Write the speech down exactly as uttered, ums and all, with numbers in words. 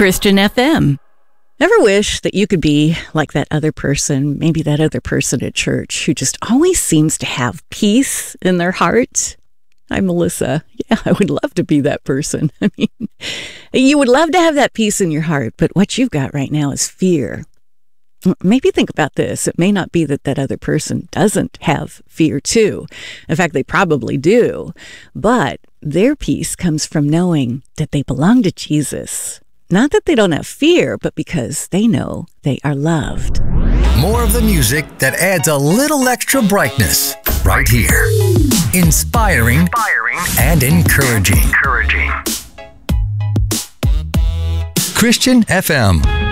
Christian F M. Ever wish that you could be like that other person, maybe that other person at church who just always seems to have peace in their heart? I'm Melissa. Yeah, I would love to be that person. I mean, you would love to have that peace in your heart, but what you've got right now is fear. Maybe think about this. It may not be that that other person doesn't have fear too. In fact, they probably do. But their peace comes from knowing that they belong to Jesus. Not that they don't have fear, but because they know they are loved. More of the music that adds a little extra brightness right here. Inspiring, Inspiring and encouraging. encouraging. Christian F M.